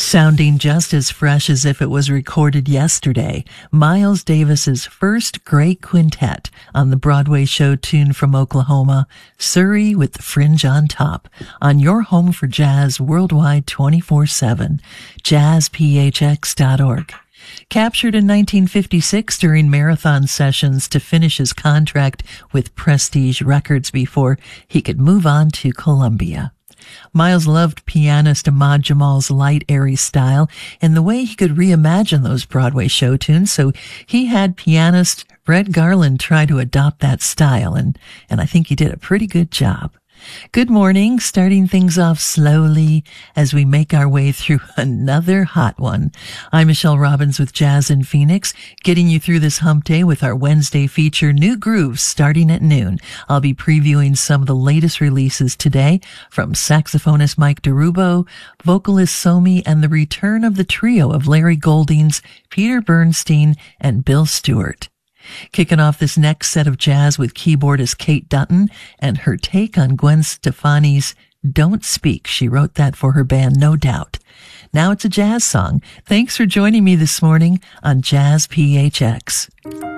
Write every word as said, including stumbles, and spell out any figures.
Sounding just as fresh as if it was recorded yesterday, Miles Davis's first great quintet on the Broadway show tune from Oklahoma, Surrey with the Fringe on Top, on your home for jazz worldwide twenty-four seven, jazz p h x dot org. Captured in nineteen fifty-six during marathon sessions to finish his contract with Prestige Records before he could move on to Columbia. Miles loved pianist Ahmad Jamal's light, airy style and the way he could reimagine those Broadway show tunes, so he had pianist Brett Garland try to adopt that style, and, and I think he did a pretty good job. Good morning, starting things off slowly as we make our way through another hot one. I'm Michelle Robbins with Jazz in Phoenix, getting you through this hump day with our Wednesday feature, New Grooves, starting at noon. I'll be previewing some of the latest releases today from saxophonist Mike DeRubo, vocalist Somi, and the return of the trio of Larry Goldings, Peter Bernstein, and Bill Stewart. Kicking off this next set of jazz with keyboardist Kate Dutton and her take on Gwen Stefani's Don't Speak. She wrote that for her band, No Doubt. Now it's a jazz song. Thanks for joining me this morning on Jazz P H X.